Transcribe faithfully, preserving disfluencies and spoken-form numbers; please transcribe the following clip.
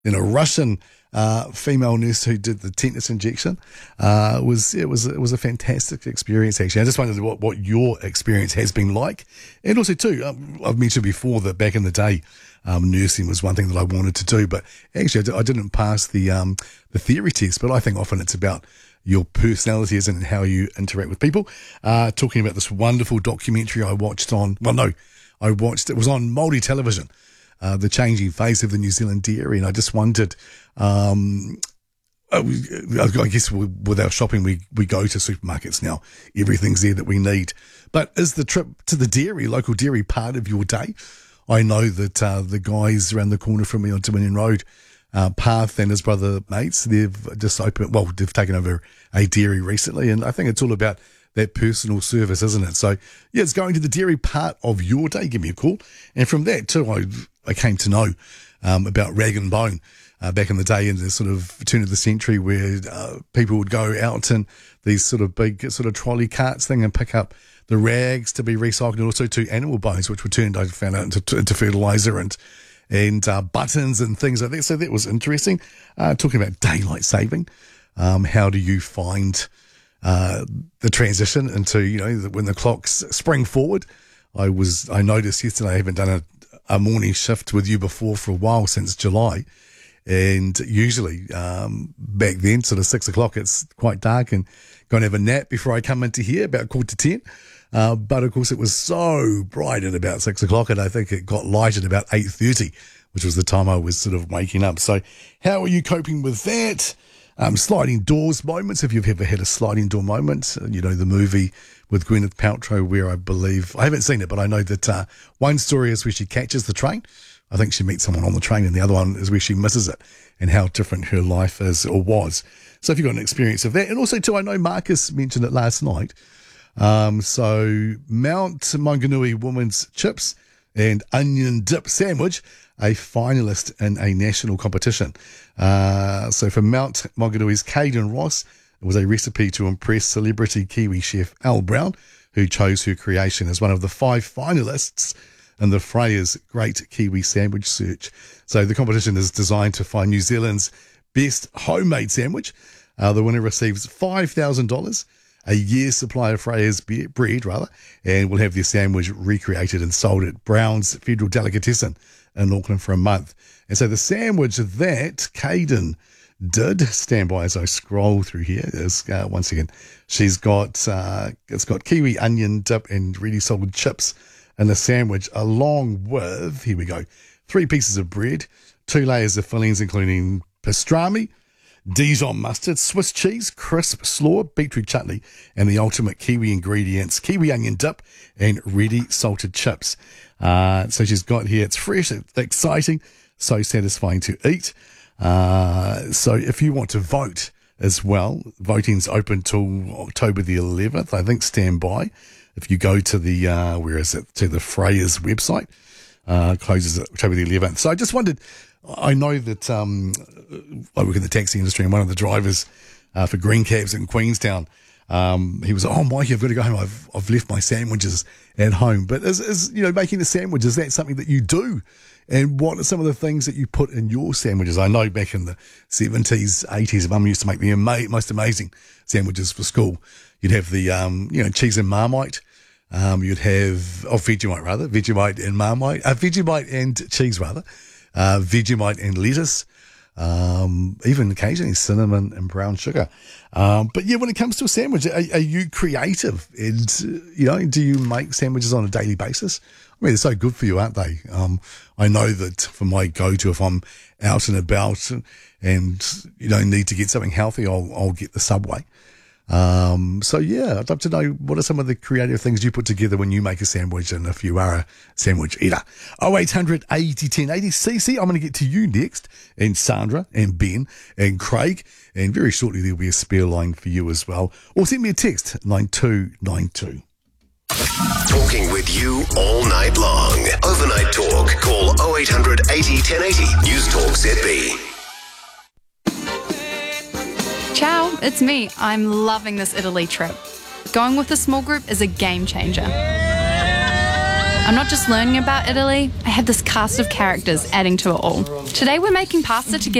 and a Russian uh, female nurse who did the tetanus injection. Uh, it was it was it was a fantastic experience. Actually, I just wondered what, what your experience has been like, and also too, um, I've mentioned before that back in the day, um, nursing was one thing that I wanted to do, but actually I, d- I didn't pass the um, the theory test. But I think often it's about your personality, isn't it, and how you interact with people. Uh, talking about this wonderful documentary I watched on, well, no, I watched, it was on Māori television, uh, The Changing Face of the New Zealand Dairy, and I just wondered, um, I guess with our shopping, we, we go to supermarkets now. Everything's there that we need. But is the trip to the dairy, local dairy, part of your day? I know that uh, the guys around the corner from me on Dominion Road, Uh, Path and his brother mates, they've just opened, well, they've taken over a dairy recently, and I think it's all about that personal service, isn't it? So, yeah, it's going to the dairy part of your day. Give me a call. And from that, too, I, I came to know um, about Rag and Bone uh, back in the day in the sort of turn of the century where uh, people would go out in these sort of big sort of trolley carts thing and pick up the rags to be recycled, and also to animal bones, which were turned, I found out, into, into fertiliser and and uh, buttons and things like that. So that was interesting. Uh, talking about daylight saving. Um, how do you find uh, the transition into, you know, when the clocks spring forward? I was, I noticed yesterday I haven't done a, a morning shift with you before for a while, since July. And usually um, back then, sort of six o'clock, it's quite dark, and go and have a nap before I come into here about quarter to ten. Uh, but of course it was so bright at about six o'clock, and I think it got light at about eight thirty, which was the time I was sort of waking up. So how are you coping with that? Um, sliding doors moments, if you've ever had a sliding door moment, you know, the movie with Gwyneth Paltrow where I believe, I haven't seen it, but I know that uh, one story is where she catches the train. I think she meets someone on the train, and the other one is where she misses it, and how different her life is or was. So if you've got an experience of that, and also too, I know Marcus mentioned it last night. Um, so Mount Maunganui Women's Chips and Onion Dip Sandwich, a finalist in a national competition. Uh, so for Mount Maunganui's Caden Ross, it was a recipe to impress celebrity Kiwi chef Al Brown, who chose her creation as one of the five finalists in the Freya's Great Kiwi Sandwich Search. So the competition is designed to find New Zealand's best homemade sandwich. Uh, the winner receives five thousand dollars, a year's supply of Freya's be- bread, rather, and will have their sandwich recreated and sold at Brown's Federal Delicatessen in Auckland for a month. And so the sandwich that Caden did, stand by as I scroll through here, is, uh, once again, she's got, uh, it's got kiwi onion dip and ready salted chips in the sandwich, along with, here we go, three pieces of bread, two layers of fillings, including pastrami, Dijon mustard, Swiss cheese, crisp slaw, beetroot chutney, and the ultimate Kiwi ingredients, kiwi onion dip and ready salted chips. Uh, so she's got here, it's fresh, it's exciting, so satisfying to eat. Uh, so if you want to vote as well, voting's open till October the eleventh. I think stand by. If you go to the, uh, where is it, to the Freya's website, uh, closes October the eleventh. So I just wondered, I know that um, I work in the taxi industry, and one of the drivers uh, for Green Cabs in Queenstown, um, he was like, oh, Mikey, I've got to go home. I've I've left my sandwiches at home. But is, is you know, making a sandwich, is that something that you do? And what are some of the things that you put in your sandwiches? I know back in the seventies, eighties, Mum used to make the ama- most amazing sandwiches for school. You'd have the um, you know, cheese and Marmite. Um, you'd have, oh, Vegemite rather, Vegemite and Marmite, uh, Vegemite and cheese rather. Uh, Vegemite and lettuce, um, even occasionally cinnamon and brown sugar. Um, but yeah, when it comes to a sandwich, are, are you creative? And, uh, you know, do you make sandwiches on a daily basis? I mean, they're so good for you, aren't they? Um, I know that for my go-to, if I'm out and about and, you know, need to get something healthy, I'll, I'll get the Subway. Um, so yeah, I'd love to know, what are some of the creative things you put together when you make a sandwich, and if you are a sandwich eater. oh eight hundred eighty ten eighty. Cece, I'm going to get to you next, and Sandra and Ben and Craig, and very shortly there'll be a spare line for you as well. Or send me a text, nine two nine two. Talking with you all night long. Overnight Talk. Call oh eight hundred eighty ten eighty. News Talk Z B. Ciao, it's me. I'm loving this Italy trip. Going with a small group is a game changer. I'm not just learning about Italy, I have this cast of characters adding to it all. Today we're making pasta together.